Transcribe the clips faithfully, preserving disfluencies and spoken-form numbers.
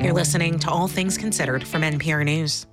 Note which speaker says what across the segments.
Speaker 1: You're listening to All Things Considered from N P R News.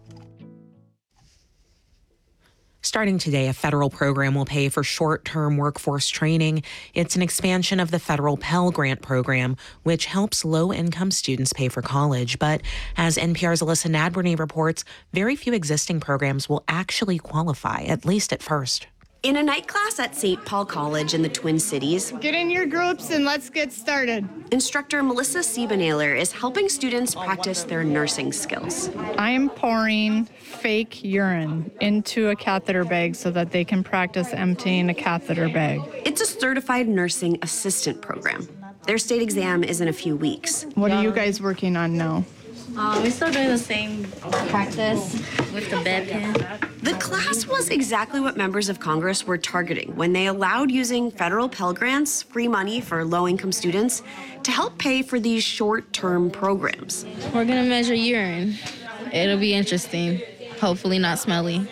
Speaker 1: Starting today, a federal program will pay for short-term workforce training. It's an expansion of the federal Pell Grant program, which helps low-income students pay for college. But as N P R's Alyssa Nadworny reports, very few existing programs will actually qualify, at least at first.
Speaker 2: In a night class at Saint Paul College in the Twin Cities,
Speaker 3: get in your groups and let's get started.
Speaker 2: Instructor Melissa Siebenahler is helping students practice their nursing skills.
Speaker 3: I am pouring fake urine into a catheter bag so that they can practice emptying a catheter bag.
Speaker 2: It's a certified nursing assistant program. Their state exam is in a few weeks.
Speaker 3: What are you guys working on now?
Speaker 4: Uh, we're still doing the same practice with the bedpan.
Speaker 2: The class was exactly what members of Congress were targeting when they allowed using federal Pell Grants, free money for low-income students, to help pay for these short-term programs.
Speaker 4: We're gonna measure urine. It'll be interesting. Hopefully not smelly.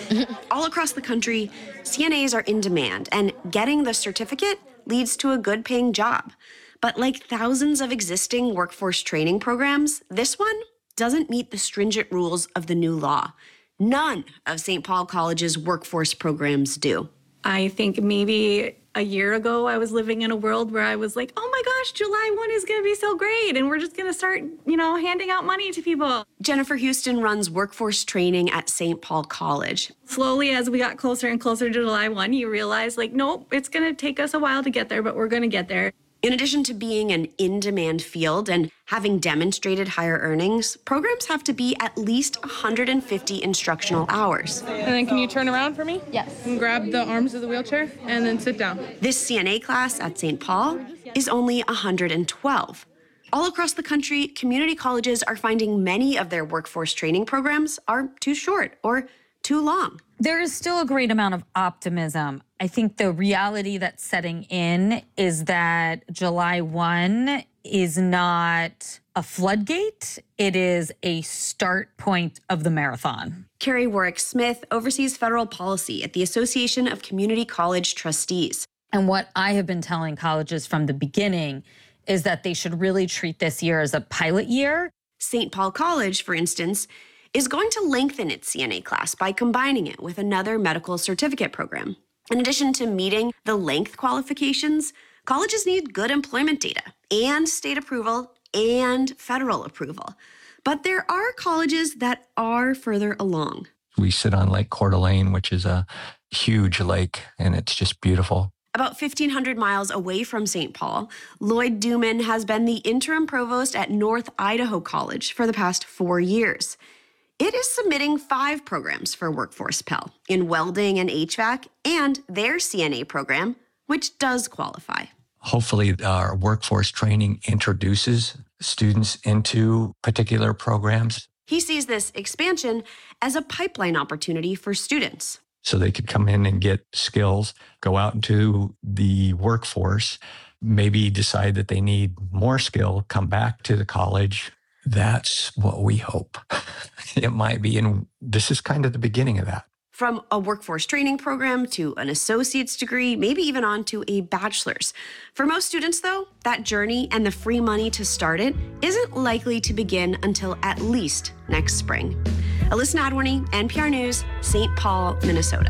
Speaker 2: All across the country, C N As are in demand, and getting the certificate leads to a good-paying job. But like thousands of existing workforce training programs, this one doesn't meet the stringent rules of the new law. None of Saint Paul College's workforce programs do.
Speaker 5: I think maybe a year ago I was living in a world where I was like, oh my gosh, July first is going to be so great, and we're just going to start, you know, handing out money to people.
Speaker 2: Jennifer Houston runs workforce training at Saint Paul College.
Speaker 5: Slowly, as we got closer and closer to July first, you realize, like, nope, it's going to take us a while to get there, but we're going to get there.
Speaker 2: In addition to being an in-demand field and having demonstrated higher earnings, programs have to be at least one hundred fifty instructional hours.
Speaker 6: And then can you turn around for me?
Speaker 4: Yes.
Speaker 6: And grab the arms of the wheelchair and then sit down.
Speaker 2: This C N A class at Saint Paul is only one hundred twelve. All across the country, community colleges are finding many of their workforce training programs are too short or too long.
Speaker 7: There is still a great amount of optimism. I think the reality that's setting in is that July first is not a floodgate. It is a start point of the marathon.
Speaker 2: Carrie Warwick Smith oversees federal policy at the Association of Community College Trustees.
Speaker 7: And what I have been telling colleges from the beginning is that they should really treat this year as a pilot year.
Speaker 2: Saint Paul College, for instance, is going to lengthen its C N A class by combining it with another medical certificate program. In addition to meeting the length qualifications, colleges need good employment data and state approval and federal approval. But there are colleges that are further along.
Speaker 8: We sit on Lake Coeur d'Alene, which is a huge lake, and it's just beautiful.
Speaker 2: About fifteen hundred miles away from Saint Paul, Lloyd Duman has been the interim provost at North Idaho College for the past four years. It is submitting five programs for Workforce Pell in welding and H V A C and their C N A program, which does qualify.
Speaker 8: Hopefully, our workforce training introduces students into particular programs.
Speaker 2: He sees this expansion as a pipeline opportunity for students.
Speaker 8: So they could come in and get skills, go out into the workforce, maybe decide that they need more skill, come back to the college. That's what we hope it might be. And this is kind of the beginning of that.
Speaker 2: From a workforce training program to an associate's degree, maybe even on to a bachelor's. For most students, though, that journey and the free money to start it isn't likely to begin until at least next spring. Alyssa Nadworny, N P R News, Saint Paul, Minnesota.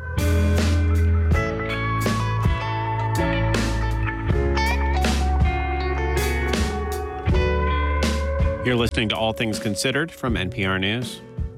Speaker 9: You're listening to All Things Considered from N P R News.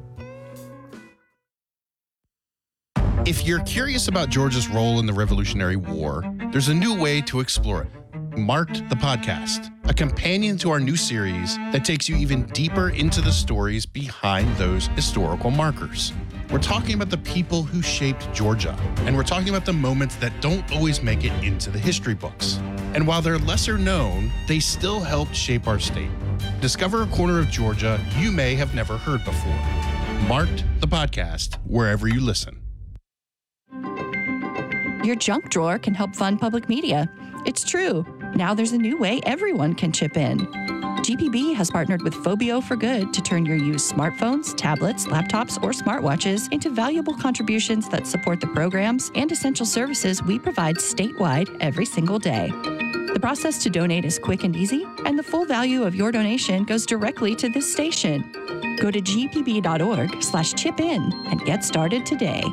Speaker 10: If you're curious about Georgia's role in the Revolutionary War, there's a new way to explore it. Marked the Podcast, a companion to our new series that takes you even deeper into the stories behind those historical markers. We're talking about the people who shaped Georgia, and we're talking about the moments that don't always make it into the history books. And while they're lesser known, they still helped shape our state. Discover a corner of Georgia you may have never heard before. Marked the Podcast, wherever you listen.
Speaker 11: Your junk drawer can help fund public media. It's true. Now there's a new way everyone can chip in. G P B has partnered with Phobio for Good to turn your used smartphones, tablets, laptops, or smartwatches into valuable contributions that support the programs and essential services we provide statewide every single day. The process to donate is quick and easy, and the full value of your donation goes directly to this station. Go to g p b dot org slash chip in and get started today.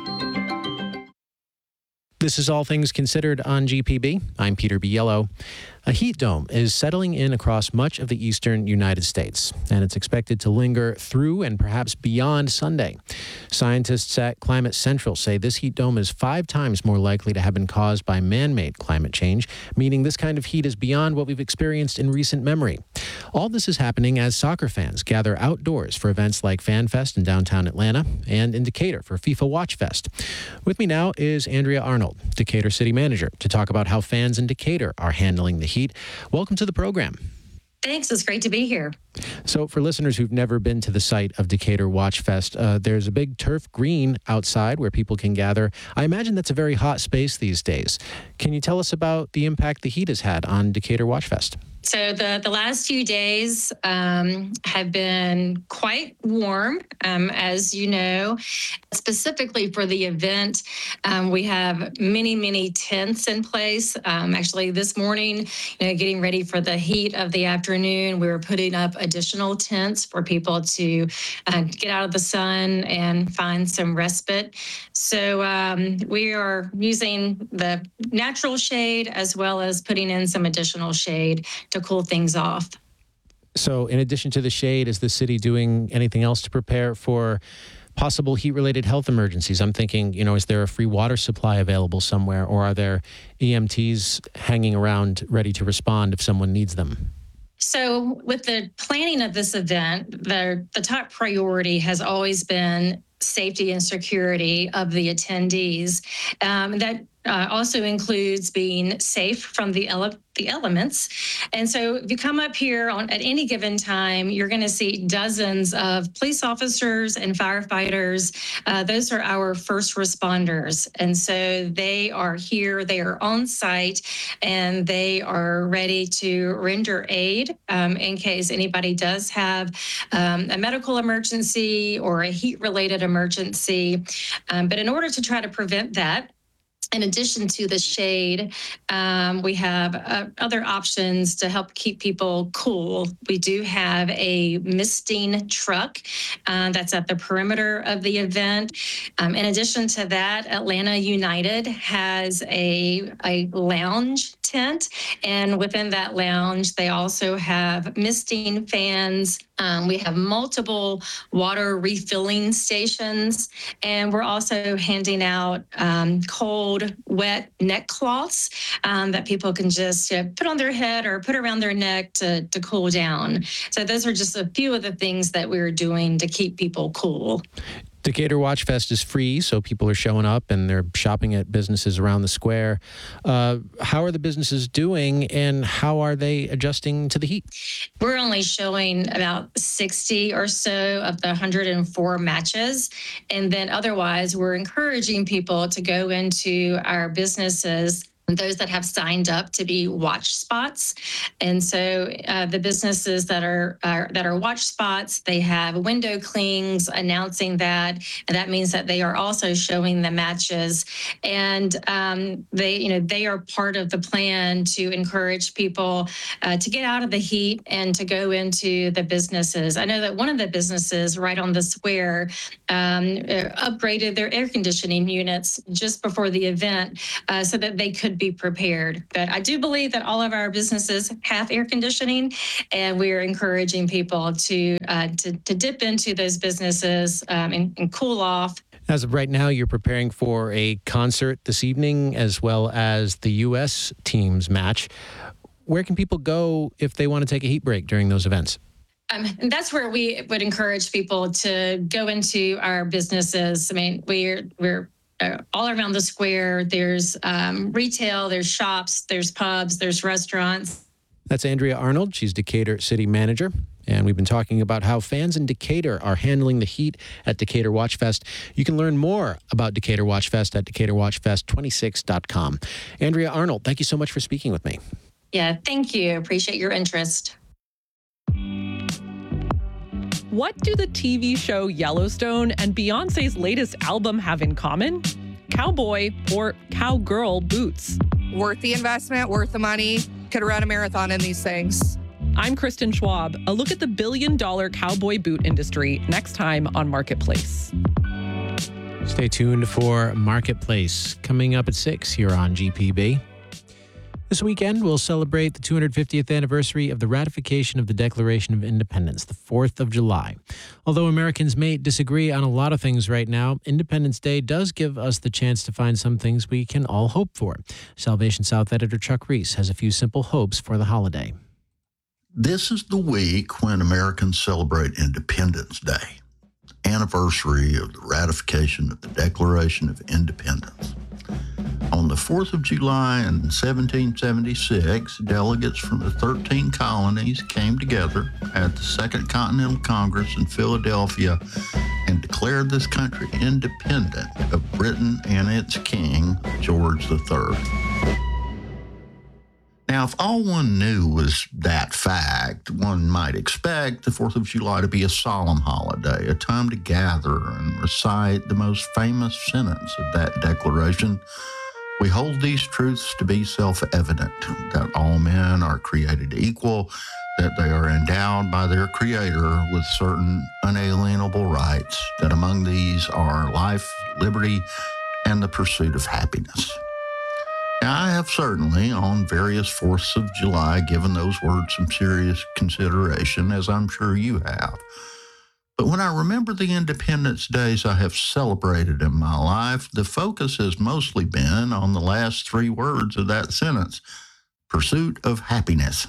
Speaker 12: This is All Things Considered on G P B. I'm Peter Biello. A heat dome is settling in across much of the eastern United States, and it's expected to linger through and perhaps beyond Sunday. Scientists at Climate Central say this heat dome is five times more likely to have been caused by man-made climate change, meaning this kind of heat is beyond what we've experienced in recent memory. All this is happening as soccer fans gather outdoors for events like FanFest in downtown Atlanta and in Decatur for FIFA Watch Fest. With me now is Andrea Arnold, Decatur City Manager, to talk about how fans in Decatur are handling the heat. Welcome to the program.
Speaker 13: Thanks. It's great to be here.
Speaker 12: So for listeners who've never been to the site of Decatur Watch Fest, uh, there's a big turf green outside where people can gather. I imagine that's a very hot space these days. Can you tell us about the impact the heat has had on Decatur Watch Fest?
Speaker 13: So the, the last few days um, have been quite warm, um, as you know. Specifically for the event, um, we have many, many tents in place. Um, actually, this morning, you know, getting ready for the heat of the afternoon, we were putting up additional tents for people to uh, get out of the sun and find some respite. So um, we are using the natural shade as well as putting in some additional shade to cool things off.
Speaker 12: So in addition to the shade, is the city doing anything else to prepare for possible heat-related health emergencies? I'm thinking, you know, is there a free water supply available somewhere, or are there E M Ts hanging around ready to respond if someone needs them?
Speaker 13: So with the planning of this event, the, the top priority has always been safety and security of the attendees. Um, that uh, also includes being safe from the ele- the elements. And so if you come up here on at any given time, you're going to see dozens of police officers and firefighters. Uh, those are our first responders. And so they are here, they are on site, and they are ready to render aid um, in case anybody does have um, a medical emergency or a heat-related emergency. Um, but in order to try to prevent that, in addition to the shade, um, we have uh, other options to help keep people cool. We do have a misting truck uh, that's at the perimeter of the event. Um, in addition to that, Atlanta United has a, a lounge tent, and within that lounge, they also have misting fans. Um, we have multiple water refilling stations, and we're also handing out um, cold, wet neck cloths um, that people can just uh, put on their head or put around their neck to, to cool down. So those are just a few of the things that we're doing to keep people cool.
Speaker 12: Decatur Watch Fest is free, so people are showing up and they're shopping at businesses around the square. Uh, how are the businesses doing, and how are they adjusting to the heat?
Speaker 13: We're only showing about sixty or so of the one hundred four matches. And then otherwise, we're encouraging people to go into our businesses, those that have signed up to be watch spots. And so uh, the businesses that are, are that are watch spots, they have window clings announcing that, and that means that they are also showing the matches. And um, they, you know, they are part of the plan to encourage people uh, to get out of the heat and to go into the businesses. I know that one of the businesses right on the square um, upgraded their air conditioning units just before the event uh, so that they could be prepared. But I do believe that all of our businesses have air conditioning, and we're encouraging people to uh, to, to dip into those businesses um, and, and cool off.
Speaker 12: As of right now, you're preparing for a concert this evening as well as the U S team's match. Where can people go if they want to take a heat break during those events?
Speaker 13: Um, and that's where we would encourage people to go into our businesses. I mean, we're we're Uh, all around the square. There's um, retail, there's shops, there's pubs, there's restaurants.
Speaker 12: That's Andrea Arnold. She's Decatur City Manager. And we've been talking about how fans in Decatur are handling the heat at Decatur Watch Fest. You can learn more about Decatur Watch Fest at decatur watch fest twenty-six dot com. Andrea Arnold, thank you so much for speaking with me.
Speaker 13: Yeah, thank you. Appreciate your interest.
Speaker 14: What do the T V show Yellowstone and Beyoncé's latest album have in common? Cowboy or cowgirl boots.
Speaker 15: Worth the investment, worth the money. could run a marathon in these things.
Speaker 14: I'm Kristen Schwab. A look at the billion dollar cowboy boot industry next time on Marketplace.
Speaker 12: Stay tuned for Marketplace coming up at six here on G P B. This weekend, we'll celebrate the two hundred fiftieth anniversary of the ratification of the Declaration of Independence, the fourth of July. Although Americans may disagree on a lot of things right now, Independence Day does give us the chance to find some things we can all hope for. Salvation South editor Chuck Reese has a few simple hopes for the holiday.
Speaker 16: This is the week when Americans celebrate Independence Day, anniversary of the ratification of the Declaration of Independence. On the fourth of July in seventeen seventy-six, delegates from the thirteen colonies came together at the Second Continental Congress in Philadelphia and declared this country independent of Britain and its king, George the Third. Now, if all one knew was that fact, one might expect the fourth of July to be a solemn holiday, a time to gather and recite the most famous sentence of that declaration. We hold these truths to be self-evident, that all men are created equal, that they are endowed by their Creator with certain unalienable rights, that among these are life, liberty, and the pursuit of happiness. Now, I have certainly, on various fourths of July, given those words some serious consideration, as I'm sure you have. But when I remember the Independence Days I have celebrated in my life, the focus has mostly been on the last three words of that sentence, pursuit of happiness.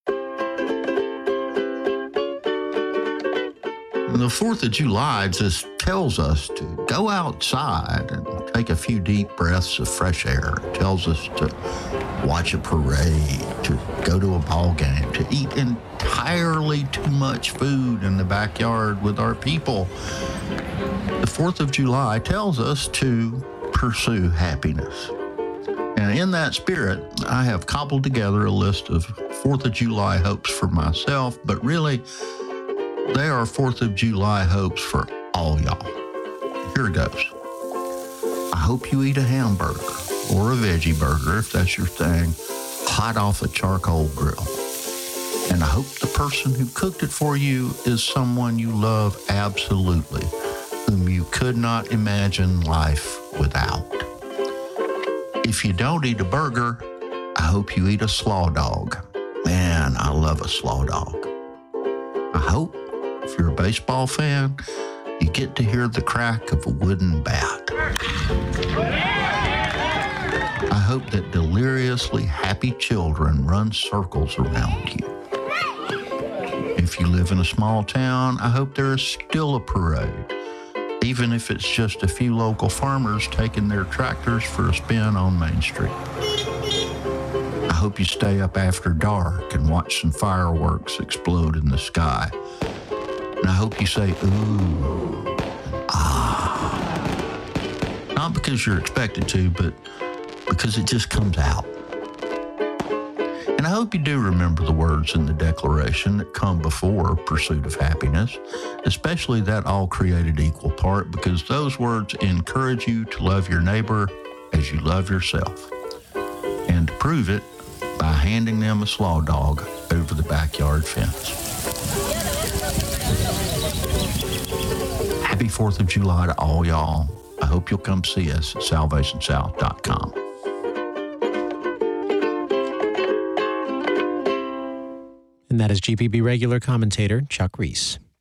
Speaker 16: And the fourth of July just tells us to go outside and take a few deep breaths of fresh air. It tells us to watch a parade, to go to a ball game, to eat entirely too much food in the backyard with our people. The fourth of July tells us to pursue happiness. And in that spirit, I have cobbled together a list of fourth of July hopes for myself, but really, they are fourth of July hopes for all y'all. Here it goes. I hope you eat a hamburger or a veggie burger, if that's your thing, hot off a charcoal grill. And I hope the person who cooked it for you is someone you love absolutely, whom you could not imagine life without. If you don't eat a burger, I hope you eat a slaw dog. Man, I love a slaw dog. I hope, if you're a baseball fan, you get to hear the crack of a wooden bat. I hope that deliriously happy children run circles around you. If you live in a small town, I hope there is still a parade, even if it's just a few local farmers taking their tractors for a spin on Main Street. I hope you stay up after dark and watch some fireworks explode in the sky. And I hope you say, ooh, ah. Not because you're expected to, but because it just comes out. And I hope you do remember the words in the Declaration that come before pursuit of happiness, especially that all created equal part, because those words encourage you to love your neighbor as you love yourself. And to prove it, by handing them a slaw dog over the backyard fence. Happy fourth of July to all y'all. I hope you'll come see us at salvation south dot com.
Speaker 12: And that is G P B regular commentator Chuck Reese.